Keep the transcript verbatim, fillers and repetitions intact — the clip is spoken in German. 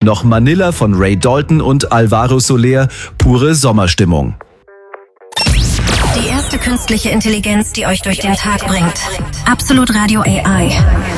noch Manila von Ray Dalton und Alvaro Soler, pure Sommerstimmung. Die erste künstliche Intelligenz, die euch durch den Tag bringt. Absolut Radio A I.